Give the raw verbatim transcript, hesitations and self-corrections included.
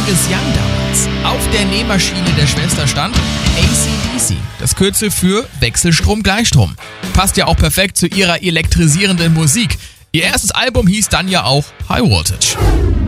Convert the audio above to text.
Angus Young damals. Auf der Nähmaschine der Schwester stand A C D C, das Kürzel für Wechselstrom-Gleichstrom. Passt ja auch perfekt zu ihrer elektrisierenden Musik. Ihr erstes Album hieß dann ja auch High Voltage.